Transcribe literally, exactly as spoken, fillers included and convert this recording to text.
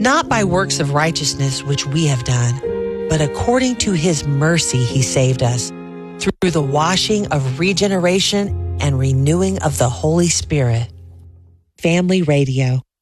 Not by works of righteousness which we have done, but according to his mercy he saved us, through the washing of regeneration and renewing of the Holy Spirit. Family Radio.